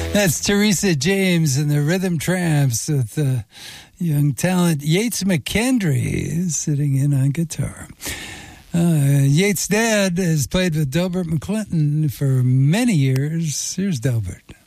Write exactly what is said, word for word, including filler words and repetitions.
That's Teresa James and the Rhythm Tramps with the young talent Yates McKendry sitting in on guitar. Uh, Yates' dad has played with Delbert McClinton for many years. Here's Delbert.